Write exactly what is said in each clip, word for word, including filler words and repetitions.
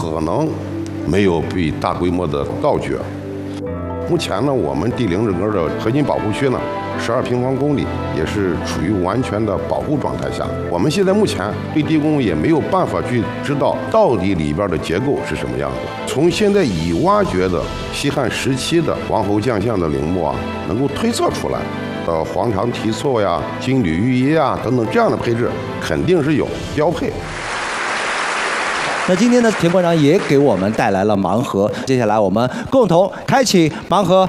可能没有被大规模的盗掘。目前呢，我们地灵整个的核心保护区呢，十二平方公里也是处于完全的保护状态下。我们现在目前对地宫也没有办法去知道到底里边的结构是什么样子。从现在已挖掘的西汉时期的王侯将相的陵墓啊，能够推测出来，呃，黄肠题错呀、金缕玉衣啊等等这样的配置，肯定是有标配。 那今天呢，田馆长也给我们带来了盲盒，接下来我们共同开启盲盒。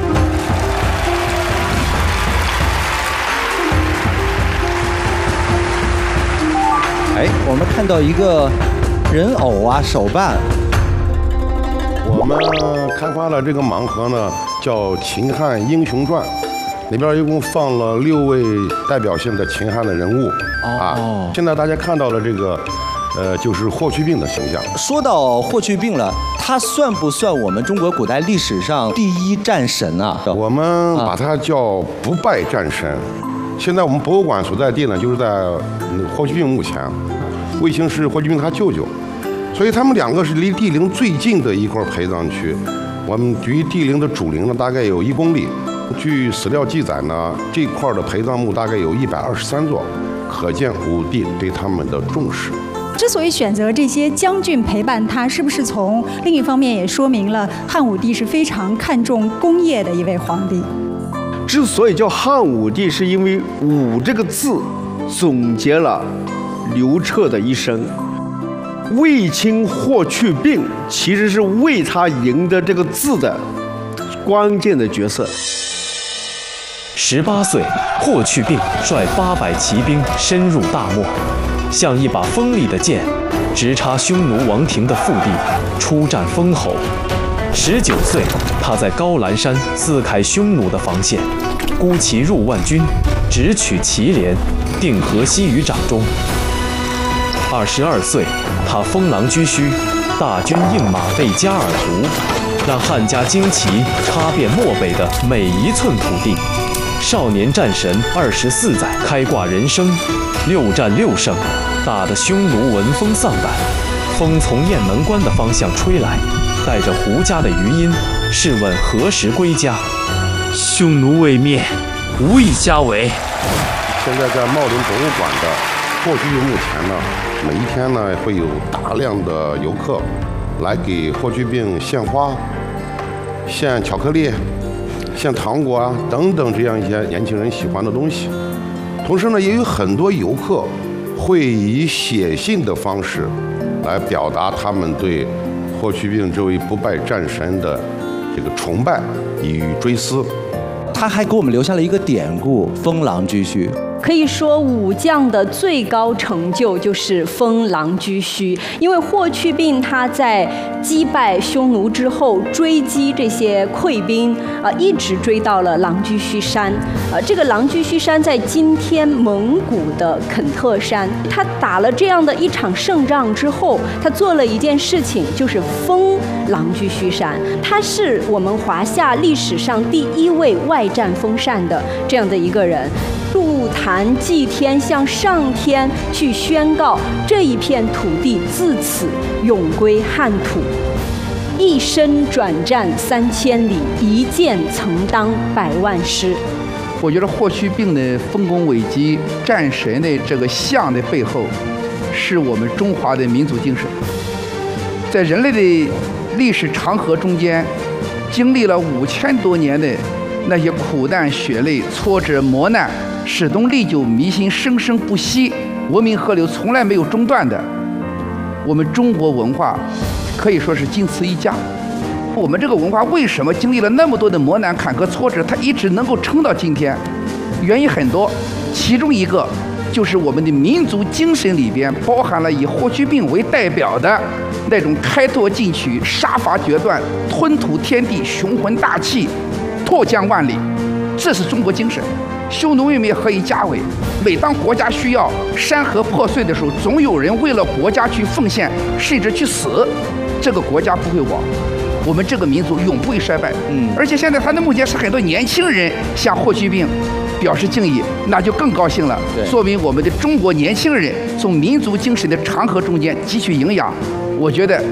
哎，我们看到一个人偶啊，手办。 我们开发了这个盲盒呢，叫《秦汉英雄传》，里边一共放了六位代表性的秦汉的人物、哦、啊。现在大家看到的这个。呃，就是霍去病的形象。 说到霍去病了，他算不算我们中国古代历史上第一战神啊？ 我们把他叫不败战神。现在我们博物馆所在地呢，就是在霍去病墓前，卫青是霍去病他舅舅，所以他们两个是离帝陵最近的一块陪葬区。我们距帝陵的主陵呢，大概有一公里。据史料记载呢，这块的陪葬墓大概有一百二十三座，可见武帝对他们的重视。 之所以选择这些将军陪伴他，是不是从另一方面也说明了汉武帝是非常看重功业的一位皇帝？ 之所以叫汉武帝，是因为“武”这个字总结了刘彻的一生。卫青、霍去病其实是为他赢得这个字的关键的角色。 十八岁，霍去病率八百骑兵深入大漠。像一把锋利的剑，直插匈奴王庭的腹地，出战封侯。十九岁，他在高兰山撕开匈奴的防线，孤骑入万军，直取祁连，定河西于掌中。二十二岁，他封狼居胥，大军应马被加尔图，让汉家旌旗插遍漠北的每一寸土地。少年战神二十四载，开挂人生，六战六胜，打得匈奴闻风丧胆。风从雁门关的方向吹来，带着胡家的余音，试问何时归家？ 匈奴未灭，无以家为。 现在在茂陵博物馆的霍去病墓前呢，每一天呢会有大量的游客来给霍去病献花、献巧克力、献糖果啊等等这样一些年轻人喜欢的东西。同时呢，也有很多游客会以写信的方式来表达他们对霍去病这位不败战神的这个崇拜与追思。 他还给我们留下了一个典故：封狼居胥。 可以说，武将的最高成就就是封狼居胥。因为霍去病他在击败匈奴之后，追击这些溃兵，啊、呃，一直追到了狼居胥山。呃，这个狼居胥山在今天蒙古的肯特山。他打了这样的一场胜仗之后，他做了一件事情，就是封狼居胥山。他是我们华夏历史上第一位外战封禅的这样的一个人。入坛祭天，向上天去宣告这一片土地自此永归汉土。一身转战三千里，一剑曾当百万师。 我觉得霍去病的丰功伟绩、战神的这个像的背后，是我们中华的民族精神。在人类的历史长河中间，经历了五千多年的那些苦难、血泪、挫折、磨难，始终历久弥新，生生不息，文明河流从来没有中断的。我们中国文化可以说是仅此一家。我们这个文化为什么经历了那么多的磨难、坎坷、挫折，它一直能够撑到今天？原因很多，其中一个就是我们的民族精神里边包含了以霍去病为代表的那种开拓进取、杀伐决断、吞吐天地、雄浑大气、拓疆万里，这是中国精神。匈奴未灭，何以家为？每当国家需要、山河破碎的时候，总有人为了国家去奉献，甚至去死。这个国家不会亡，我们这个民族永不会衰败。嗯，而且现在他的墓前是很多年轻人向霍去病表示敬意，那就更高兴了，说明我们的中国年轻人从民族精神的长河中间汲取营养。我觉得